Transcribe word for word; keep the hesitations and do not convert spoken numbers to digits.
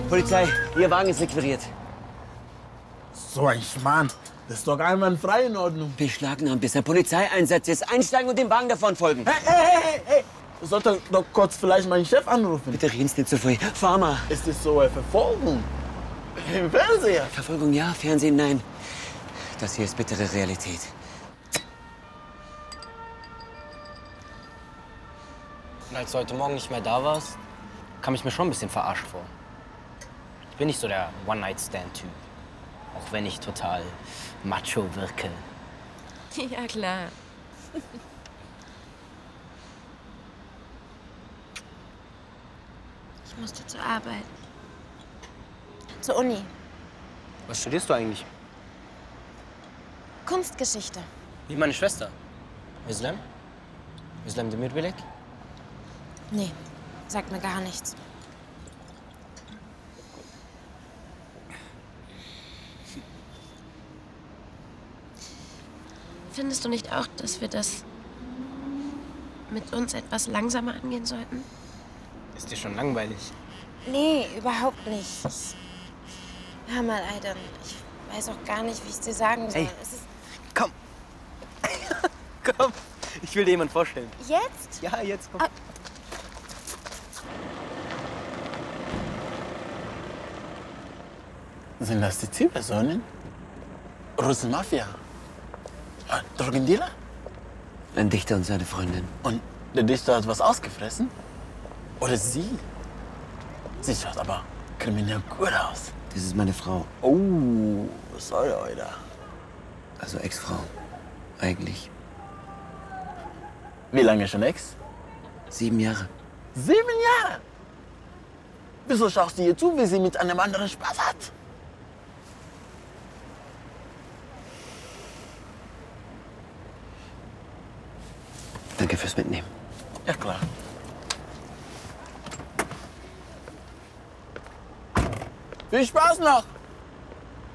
Polizei, Ihr Wagen ist requiriert. So ein Schmarrn. Das ist doch einwandfrei in Ordnung. Beschlagnahmt, bis der Polizeieinsatz ist. Einsteigen und dem Wagen davon folgen. Hey, hey, hey, hey! Du solltest doch kurz vielleicht meinen Chef anrufen. Bitte reden Sie nicht zu früh. Farmer. Ist das so eine Verfolgung? Im Fernseher? Verfolgung ja, Fernsehen nein. Das hier ist bittere Realität. Und als du heute Morgen nicht mehr da warst, kam ich mir schon ein bisschen verarscht vor. Ich bin nicht so der One-Night-Stand-Typ. Auch wenn ich total macho wirke. Ja, klar. Ich musste zur Arbeit. Zur Uni. Was studierst du eigentlich? Kunstgeschichte. Wie meine Schwester. Islam? Islam Demirbilek? Nee, sagt mir gar nichts. Findest du nicht auch, dass wir das mit uns etwas langsamer angehen sollten? Ist dir schon langweilig? Nee, überhaupt nicht. Ich, hör mal, Aidan, ich weiß auch gar nicht, wie ich es dir sagen soll. Ey. Es ist Komm! Komm! Ich will dir jemanden vorstellen. jetzt? Ja, jetzt komm. Ah. Sind das die Zielpersonen? Russenmafia? Ah, Drogendealer? Ein Dichter und seine Freundin. Und der Dichter hat was ausgefressen? Oder sie? Sie schaut aber kriminell gut aus. Das ist meine Frau. Oh, sorry, Alter. Also Ex-Frau. Eigentlich. Wie lange schon Ex? Sieben Jahre. Sieben Jahre? Wieso schaust du ihr zu, wie sie mit einem anderen Spaß hat? Danke fürs Mitnehmen. Ja, klar. Viel Spaß noch!